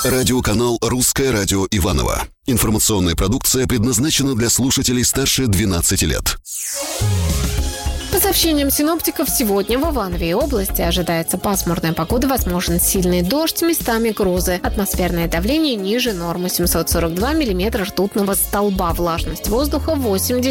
Радиоканал «Русское радио Иваново». Информационная продукция предназначена для слушателей старше 12 лет. По сообщениям синоптиков, сегодня в Иванове и области ожидается пасмурная погода, возможен сильный дождь, местами грозы. Атмосферное давление ниже нормы 742 миллиметра ртутного столба. Влажность воздуха 80%.